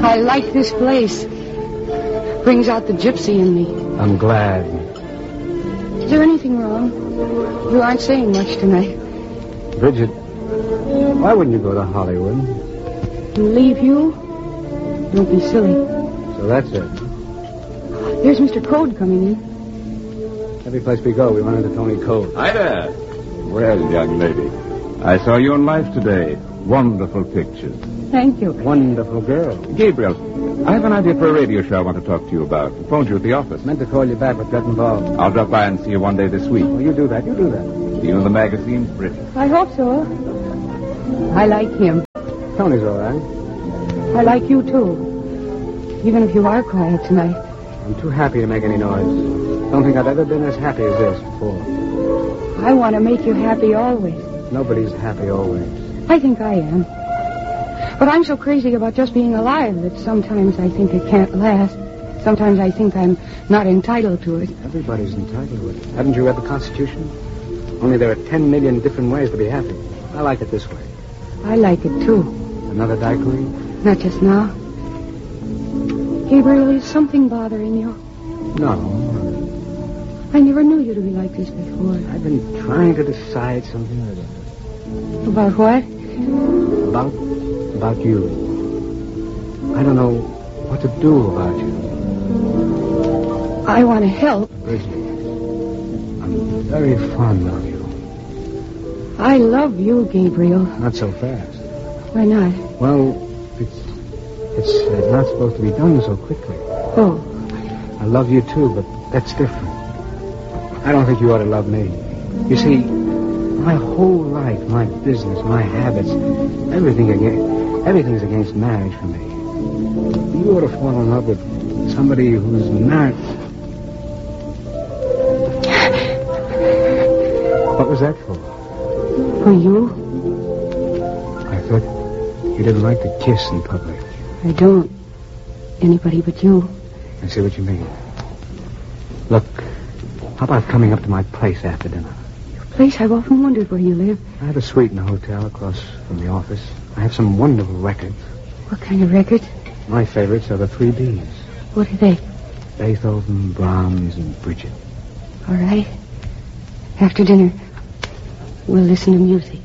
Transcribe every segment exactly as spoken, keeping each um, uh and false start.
I like this place. Brings out the gypsy in me. I'm glad. Is there anything wrong? You aren't saying much tonight. Bridget, why wouldn't you go to Hollywood? And leave you? Don't be silly. So that's it. There's Mister Code coming in. Every place we go, we run into Tony Code. Hi there. Well, young lady, I saw you in Life today. Wonderful pictures. Thank you. Wonderful girl. Gabriel, I have an idea for a radio show I want to talk to you about. I phoned you at the office. Meant to call you back, but got involved. I'll drop by and see you one day this week. Well, you do that. You do that. See you in the magazines, Bridget. I hope so. I like him. Tony's all right. I like you, too. Even if you are quiet tonight. I'm too happy to make any noise. Don't think I've ever been as happy as this before. I want to make you happy always. Nobody's happy always. I think I am. But I'm so crazy about just being alive that sometimes I think it can't last. Sometimes I think I'm not entitled to it. Everybody's entitled to it. Haven't you read the Constitution? Only there are ten million different ways to be happy. I like it this way. I like it, too. Another daiquiri? Not just now. Gabriel, is something bothering you? No. I never knew you to be like this before. I've been trying to decide something or other. About what? About... about you. I don't know what to do about you. I want to help. Bridget, I'm very fond of you. I love you, Gabriel. Not so fast. Why not? Well, it's... it's uh, not supposed to be done so quickly. Oh. I love you, too, but that's different. I don't think you ought to love me. You see, my whole life, my business, my habits, everything against, everything's against marriage for me. You ought to fall in love with somebody who's married. What was that for? For you? I thought you didn't like to kiss in public. I don't. Anybody but you. I see what you mean. Look, how about coming up to my place after dinner? Your place? I've often wondered where you live. I have a suite in the hotel across from the office. I have some wonderful records. What kind of records? My favorites are the three B's. What are they? Beethoven, Brahms, and Bridget. All right. After dinner, we'll listen to music.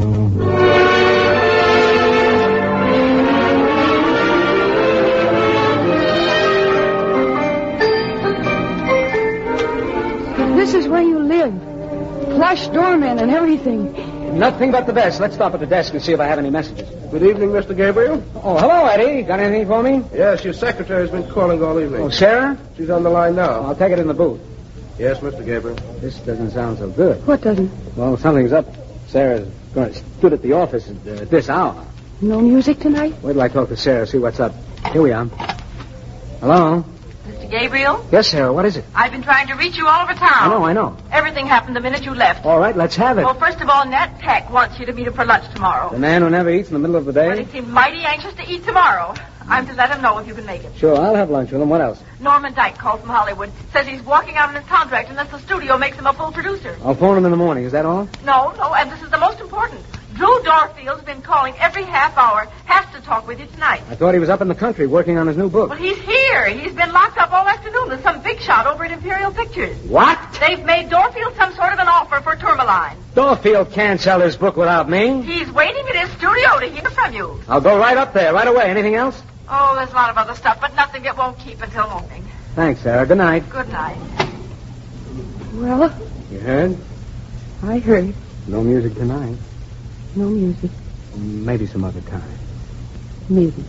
This is where you live. Plush doorman and everything. Nothing but the best. Let's stop at the desk and see if I have any messages. Good evening, Mister Gabriel. Oh, hello, Eddie. Got anything for me? Yes, your secretary's been calling all evening. Oh, Sarah? She's on the line now. I'll take it in the booth. Yes, Mister Gabriel. This doesn't sound so good. What doesn't? Well, something's up. Sarah's going to stood at the office at uh, this hour. No music tonight? Wait till I talk to Sarah, see what's up. Here we are. Hello? Mister Gabriel? Yes, Sarah, what is it? I've been trying to reach you all over town. I know, I know. Everything happened the minute you left. All right, let's have it. Well, first of all, Nat Peck wants you to meet him for lunch tomorrow. The man who never eats in the middle of the Well, day? he seemed mighty anxious to eat tomorrow. I'm to let him know if you can make it. Sure, I'll have lunch with him. What else? Norman Dyke called from Hollywood. Says he's walking out on his contract unless the studio makes him a full producer. I'll phone him in the morning. Is that all? No, no, and this is the most important. Drew Dorfield's been calling every half hour. Has to talk with you tonight. I thought he was up in the country working on his new book. Well, he's here. He's been locked up all afternoon with some big shot over at Imperial Pictures. What? They've made Dorfield some sort of an offer for Tourmaline. Dorfield can't sell his book without me. He's waiting at his studio to hear from you. I'll go right up there, right away. Anything else? Oh, there's a lot of other stuff, but nothing that won't keep until morning. Thanks, Sarah. Good night. Good night. Well, You heard? I heard. No music tonight. No music. Maybe some other time. Maybe.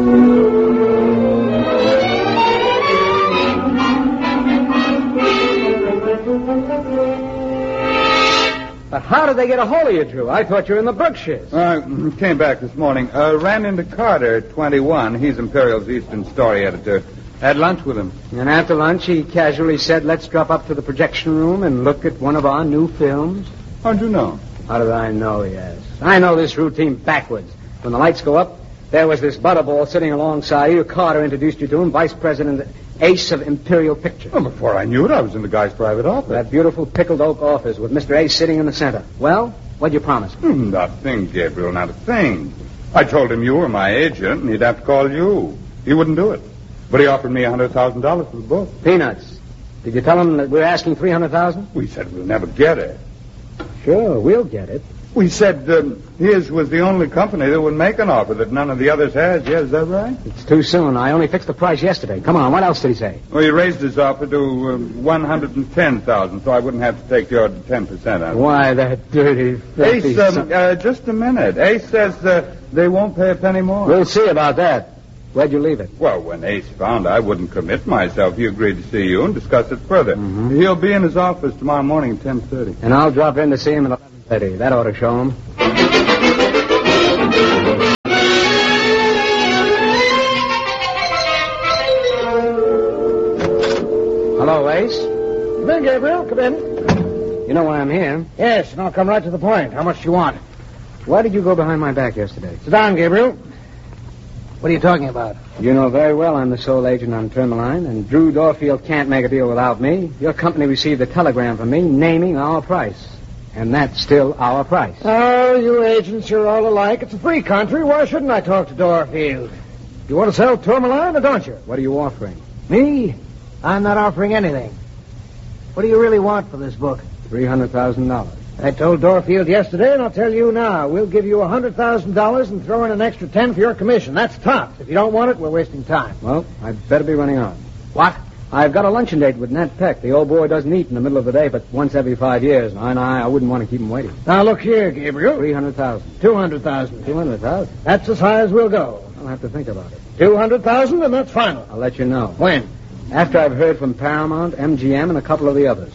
But how did they get a hold of you, Drew? I thought you were in the Berkshires. I uh, came back this morning. Uh, ran into Carter at twenty-one. He's Imperial's Eastern Story editor. Had lunch with him. And after lunch, he casually said, let's drop up to the projection room and look at one of our new films. How'd you know? How did I know, yes? I know this routine backwards. When the lights go up, there was this butterball sitting alongside you. Carter introduced you to him, Vice President Ace of Imperial Pictures. Well, before I knew it, I was in the guy's private office. That beautiful pickled oak office with Mister Ace sitting in the center. Well, what'd you promise? Hmm, not a thing, Gabriel, not a thing. I told him you were my agent, and he'd have to call you. He wouldn't do it. But he offered me one hundred thousand dollars for the book. Peanuts. Did you tell him that we're asking three hundred thousand dollars? We said we'll never get it. Sure, we'll get it. We said um, his was the only company that would make an offer that none of the others has. Yeah, is that right? It's too soon. I only fixed the price yesterday. Come on, what else did he say? Well, he raised his offer to um, one hundred ten thousand dollars, so I wouldn't have to take your ten percent out of it. Why, that dirty... filthy Ace, um, son- uh, just a minute. Ace says uh, they won't pay a penny more. We'll see about that. Where'd you leave it? Well, when Ace found I wouldn't commit myself, he agreed to see you and discuss it further. Mm-hmm. He'll be in his office tomorrow morning at ten thirty. And I'll drop in to see him at eleven thirty. That ought to show him. Hello, Ace. Come in, Gabriel. Come in. You know why I'm here. Yes, and I'll come right to the point. How much do you want? Why did you go behind my back yesterday? Sit down, Gabriel. What are you talking about? You know very well I'm the sole agent on Tourmaline, and Drew Dorfield can't make a deal without me. Your company received a telegram from me naming our price. And that's still our price. Oh, you agents, you're all alike. It's a free country. Why shouldn't I talk to Dorfield? You want to sell Tourmaline, or don't you? What are you offering? Me? I'm not offering anything. What do you really want for this book? three hundred thousand dollars. I told Dorfield yesterday, and I'll tell you now. We'll give you one hundred thousand dollars and throw in an extra ten for your commission. That's tops. If you don't want it, we're wasting time. Well, I'd better be running on. What? I've got a luncheon date with Nat Peck. The old boy doesn't eat in the middle of the day, but once every five years. And I, I wouldn't want to keep him waiting. Now, look here, Gabriel. three hundred thousand dollars. two hundred thousand dollars. two hundred thousand dollars? That's as high as we'll go. I'll have to think about it. two hundred thousand dollars, and that's final. I'll let you know. When? After I've heard from Paramount, M G M, and a couple of the others.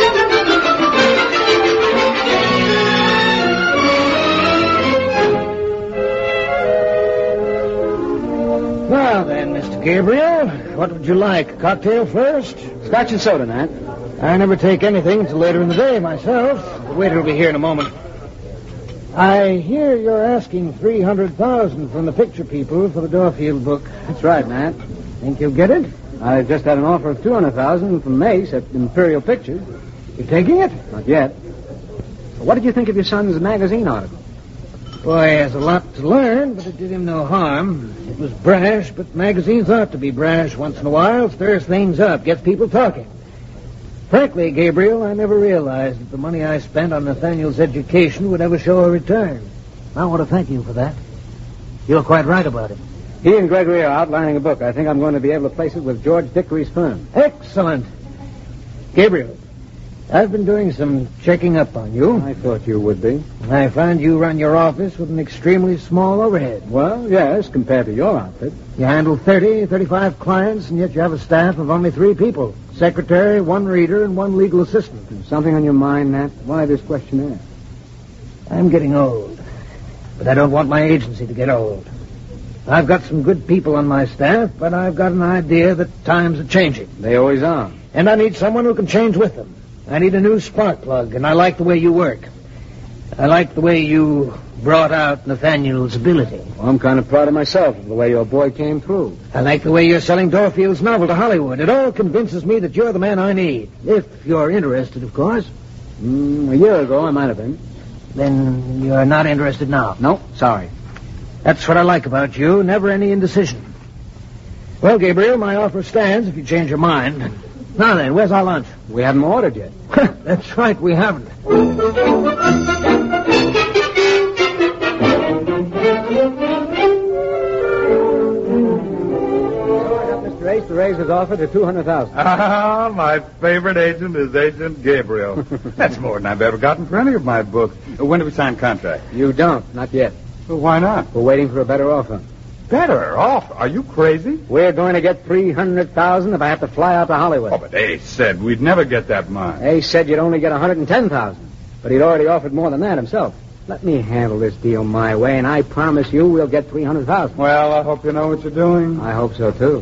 Now then, Mister Gabriel, what would you like? A cocktail first? Scotch and soda, Nat. I never take anything until later in the day myself. The waiter will be here in a moment. I hear you're asking three hundred thousand dollars from the picture people for the Dorfield book. That's right, Nat. Think you'll get it? I just had an offer of two hundred thousand dollars from Mace at Imperial Pictures. You taking it? Not yet. What did you think of your son's magazine article? Boy, he has a lot to learn, but it did him no harm. It was brash, but magazines ought to be brash once in a while. Stirs things up, gets people talking. Frankly, Gabriel, I never realized that the money I spent on Nathaniel's education would ever show a return. I want to thank you for that. You're quite right about it. He and Gregory are outlining a book. I think I'm going to be able to place it with George Dickory's firm. Excellent. Gabriel, I've been doing some checking up on you. I thought you would be. I find you run your office with an extremely small overhead. Well, yes, compared to your outfit. You handle thirty, thirty-five clients, and yet you have a staff of only three people. Secretary, one reader, and one legal assistant. Something on your mind, Nat? Why this questionnaire? I'm getting old, but I don't want my agency to get old. I've got some good people on my staff, but I've got an idea that times are changing. They always are. And I need someone who can change with them. I need a new spark plug, and I like the way you work. I like the way you brought out Nathaniel's ability. Well, I'm kind of proud of myself of the way your boy came through. I like the way you're selling Dorfield's novel to Hollywood. It all convinces me that you're the man I need. If you're interested, of course. Mm, a year ago, I might have been. Then you're not interested now. No, sorry. That's what I like about you. Never any indecision. Well, Gabriel, my offer stands if you change your mind. Now then, where's our lunch? We haven't ordered yet. That's right, we haven't. Mister Ace to raise his offer to two hundred thousand dollars. Ah, my favorite agent is Agent Gabriel. That's more than I've ever gotten for any of my books. When do we sign contract? You don't, not yet. Well, why not? We're waiting for a better offer. Better off? Are you crazy? We're going to get three hundred thousand dollars if I have to fly out to Hollywood. Oh, but Ace said we'd never get that much. Ace said you'd only get one hundred ten thousand dollars, but he'd already offered more than that himself. Let me handle this deal my way, and I promise you we'll get three hundred thousand dollars. Well, I hope you know what you're doing. I hope so, too.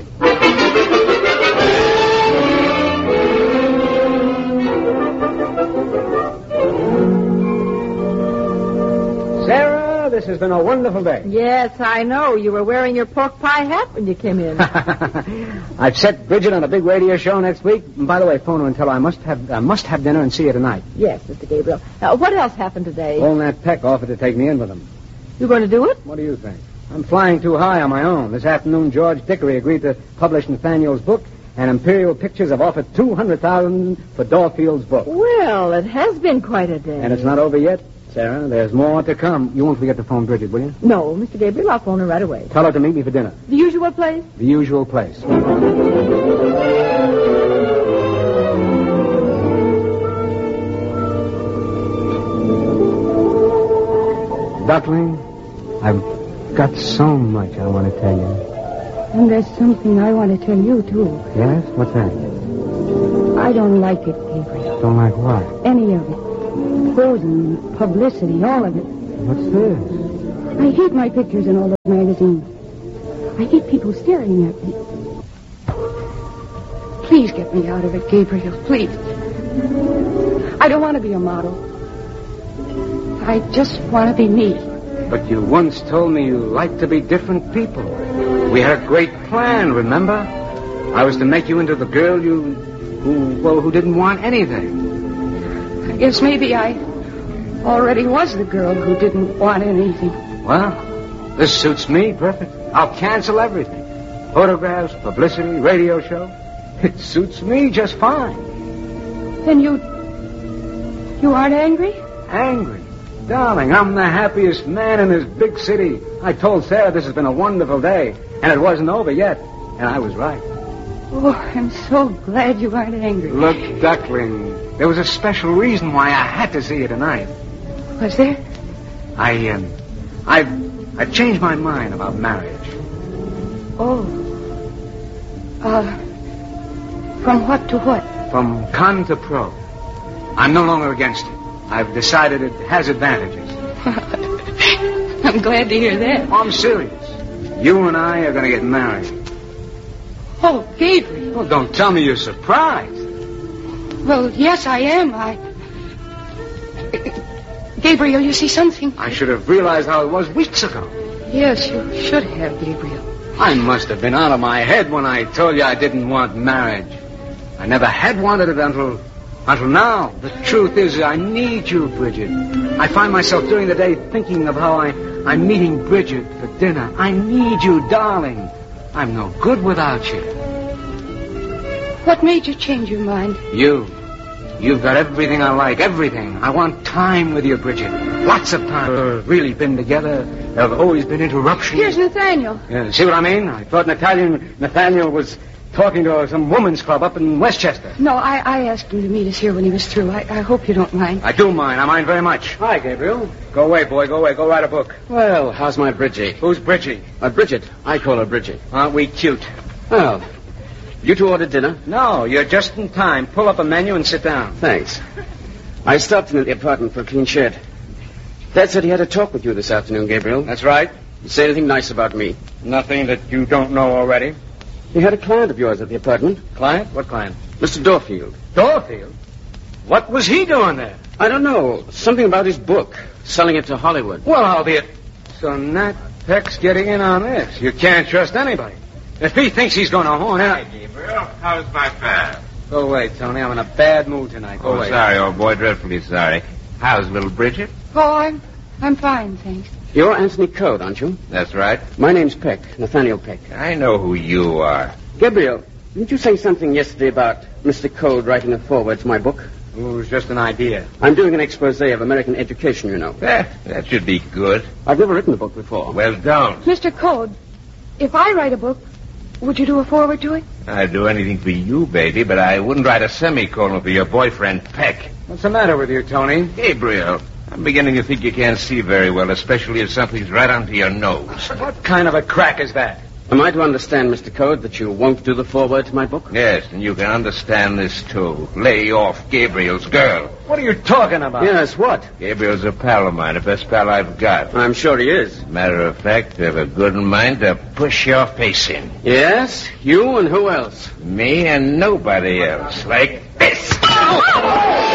Sarah, this has been a wonderful day. Yes, I know. You were wearing your pork pie hat when you came in. I've set Bridget on a big radio show next week. And by the way, phone her and tell her I must have I must have dinner and see her tonight. Yes, Mister Gabriel. Now, what else happened today? Old Nat Peck offered to take me in with him. You going to do it? What do you think? I'm flying too high on my own. This afternoon, George Dickory agreed to publish Nathaniel's book, and Imperial Pictures have offered two hundred thousand dollars for Dorfield's book. Well, it has been quite a day. And it's not over yet, Sarah. There's more to come. You won't forget to phone Bridget, will you? No, Mister Gabriel, I'll phone her right away. Tell her to meet me for dinner. The usual place? The usual place. Duckling, I've got so much I want to tell you. And there's something I want to tell you, too. Yes? What's that? I don't like it, Gabriel. Don't like what? Any of it. Posing, publicity, all of it. What's this? I hate my pictures in all those magazines. I hate people staring at me. Please get me out of it, Gabriel. Please. I don't want to be a model. I just want to be me. But you once told me you liked to be different people. We had a great plan, remember? I was to make you into the girl you, who, well, who didn't want anything. I guess maybe I already was the girl who didn't want anything. Well, this suits me perfect. I'll cancel everything. Photographs, publicity, radio show. It suits me just fine. Then you... you aren't angry? Angry? Darling, I'm the happiest man in this big city. I told Sarah this has been a wonderful day, and it wasn't over yet. And I was right. Oh, I'm so glad you aren't angry. Look, Duckling, there was a special reason why I had to see you tonight. Was there? I, um, I've, I've changed my mind about marriage. Oh. Uh, from what to what? From con to pro. I'm no longer against it. I've decided it has advantages. I'm glad to hear that. I'm serious. You and I are going to get married. Oh, Gabriel. Well, don't tell me you're surprised. Well, yes, I am. I... Gabriel, you see something? I should have realized how it was weeks ago. Yes, you should have, Gabriel. I must have been out of my head when I told you I didn't want marriage. I never had wanted it until... Until now. The truth is, I need you, Bridget. I find myself during the day thinking of how I, I'm meeting Bridget for dinner. I need you, darling. I'm no good without you. What made you change your mind? You. You've got everything I like, everything. I want time with you, Bridget. Lots of time. We've really been together. There have always been interruptions. Here's Nathaniel. Yeah, see what I mean? I thought Nathaniel, Nathaniel was... talking to some women's club up in Westchester. No, I, I asked him to meet us here when he was through. I, I hope you don't mind. I do mind. I mind very much. Hi, Gabriel. Go away, boy. Go away. Go write a book. Well, how's my Bridgie? Who's Bridgie? Uh, Bridget. I call her Bridgie. Aren't we cute? Well, you two ordered dinner? No, you're just in time. Pull up a menu and sit down. Thanks. I stopped in at the apartment for a clean shed. Dad said he had a talk with you this afternoon, Gabriel. That's right. Did you say anything nice about me? Nothing that you don't know already. He had a client of yours at the apartment. Client? What client? Mister Dorfield. Dorfield? What was he doing there? I don't know. Something about his book. Selling it to Hollywood. Well, I'll be it. So Nat Peck's getting in on this. You can't trust anybody. If he thinks he's going to horn Hi, out... Gabriel. How's my bath? Go away, Tony. I'm in a bad mood tonight. Go Oh, away. sorry, old boy. Dreadfully sorry. How's little Bridget? Oh, I'm, I'm fine, thanks. You're Anthony Code, aren't you? That's right. My name's Peck. Nathaniel Peck. I know who you are. Gabriel, didn't you say something yesterday about Mister Code writing a foreword to my book? It was just an idea. I'm doing an expose of American education, you know. Eh, that should be good. I've never written a book before. Well, don't. Mister Code, if I write a book, would you do a foreword to it? I'd do anything for you, baby, but I wouldn't write a semicolon for your boyfriend, Peck. What's the matter with you, Tony? Gabriel, I'm beginning to think you can't see very well, especially if something's right under your nose. What kind of a crack is that? Am I to understand, Mister Code, that you won't do the foreword to my book? Yes, and you can understand this, too. Lay off Gabriel's girl. What are you talking about? Yes, what? Gabriel's a pal of mine, the best pal I've got. I'm sure he is. Matter of fact, I've a good mind to push your face in. Yes? You and who else? Me and nobody else. Like this.